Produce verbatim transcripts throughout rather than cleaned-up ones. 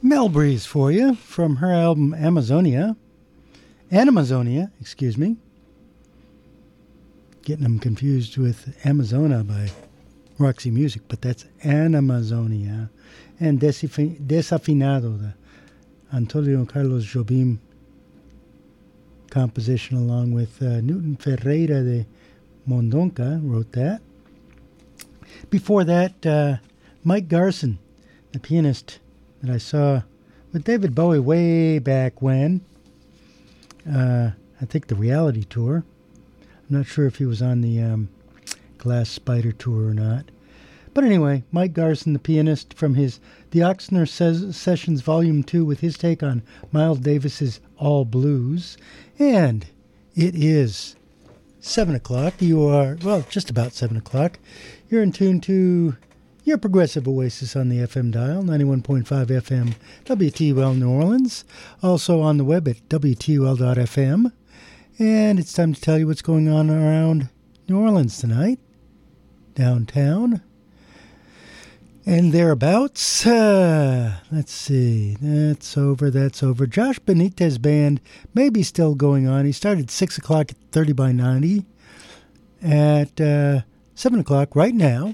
Mel Breeze for you from her album Amazonia. Animazonia, excuse me. Getting them confused with Amazona by Roxy Music, but that's Animazonia. And Desif- Desafinado, the Antonio Carlos Jobim composition, along with uh, Newton Ferreira de Mondonca wrote that. Before that, uh, Mike Garson, the pianist that I saw with David Bowie way back when. Uh, I think the reality tour. I'm not sure if he was on the um, Glass Spider tour or not. But anyway, Mike Garson, the pianist, from his The Oxner Ses- Sessions Volume two with his take on Miles Davis's All Blues. And it is seven o'clock. You are, well, just about seven o'clock. You're in tune to your Progressive Oasis on the F M dial, ninety-one point five F M, W T U L New Orleans. Also on the web at W T U L dot F M. And it's time to tell you what's going on around New Orleans tonight. Downtown. And thereabouts. Uh, let's see. That's over. That's over. Josh Benitez Band may be still going on. He started six o'clock at thirty by ninety. At uh, seven o'clock right now.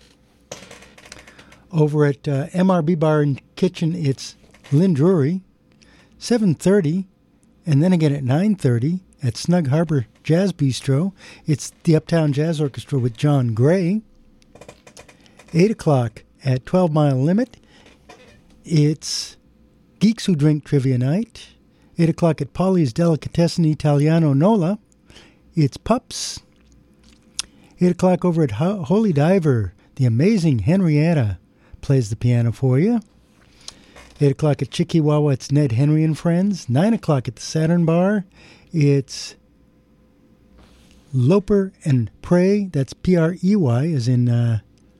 Over at uh, M R B Bar and Kitchen, it's Lynn Drury. seven thirty. And then again at nine thirty at Snug Harbor Jazz Bistro, it's the Uptown Jazz Orchestra with John Gray. eight o'clock at twelve Mile Limit, it's Geeks Who Drink Trivia Night. eight o'clock at Polly's Delicatessen Italiano Nola, it's Pups. eight o'clock over at Ho- Holy Diver, the amazing Henrietta plays the piano for you. eight o'clock at Chikiwawa, it's Ned Henry and Friends. nine o'clock at the Saturn Bar, it's Loper and Prey, that's P R E Y, as in uh,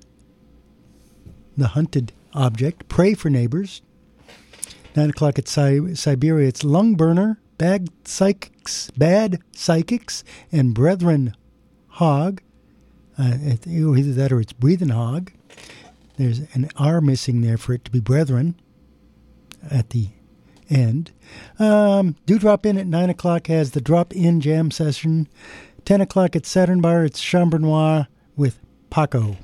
the hunted object, Pray for Neighbors. nine o'clock at Si- Siberia, it's Lung Burner, Bad Psychics, Bad Psychics, and Brethren Hog. Uh, either that or it's Breathin' Hog. There's an R missing there for it to be Brethren at the end. Um, do drop in at nine o'clock has the drop-in jam session. ten o'clock at Saturn Bar, it's Chambre Noire with Paco.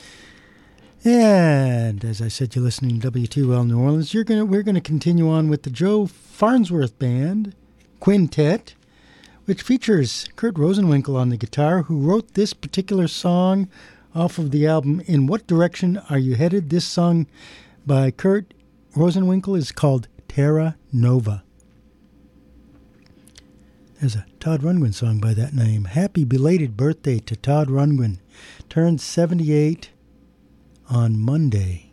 And as I said, you're listening to W T U L New Orleans. You're gonna we're gonna continue on with the Joe Farnsworth Band Quintet, which features Kurt Rosenwinkel on the guitar, who wrote this particular song off of the album In What Direction Are You Headed? This song by Kurt Rosenwinkel is called Terra Nova. There's a Todd Rundgren song by that name. Happy belated birthday to Todd Rundgren. Turned seventy-eight on Monday.